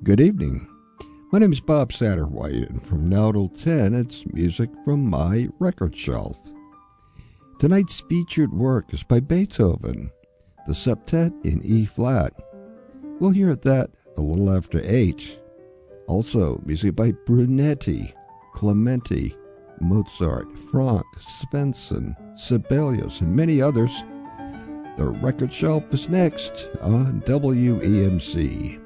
Good evening. My name is Bob Satterwhite, and from now till 10, it's music from my record shelf. Tonight's featured work is by Beethoven, the Septet in E-flat. We'll hear that a little after 8. Also, music by Brunetti, Clementi, Mozart, Franck, Svensson, Sibelius, and many others. The record shelf is next on WEMC.